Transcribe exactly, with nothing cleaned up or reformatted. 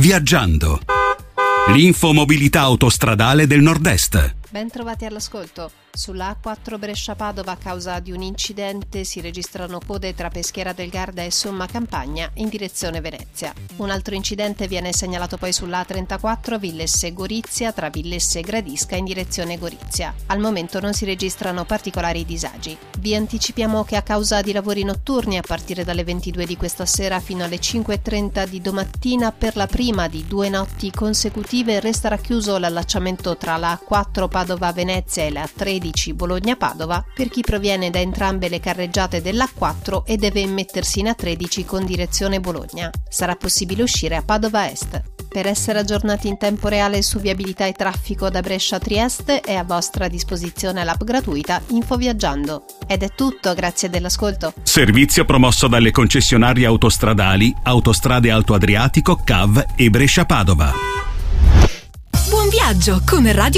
Viaggiando. L'infomobilità autostradale del Nord-Est. Ben trovati all'ascolto. Sulla A quattro Brescia-Padova, a causa di un incidente, si registrano code tra Peschiera del Garda e Somma Campagna in direzione Venezia. Un altro incidente viene segnalato poi sulla A trentaquattro Villesse-Gorizia, tra Villesse e Gradisca in direzione Gorizia. Al momento non si registrano particolari disagi. Vi anticipiamo che a causa di lavori notturni, a partire dalle ventidue di questa sera fino alle cinque e trenta di domattina, per la prima di due notti consecutive resterà chiuso l'allacciamento tra la A quattro Padova-Venezia e la A tredici Bologna-Padova per chi proviene da entrambe le carreggiate dell'A quattro e deve immettersi in A tredici con direzione Bologna. Sarà possibile uscire a Padova Est. Per essere aggiornati in tempo reale su viabilità e traffico da Brescia a Trieste è a vostra disposizione l'app gratuita Infoviaggiando. Ed è tutto, grazie dell'ascolto. Servizio promosso dalle concessionarie autostradali Autostrade Alto Adriatico, C A V e Brescia-Padova. Buon viaggio con Radio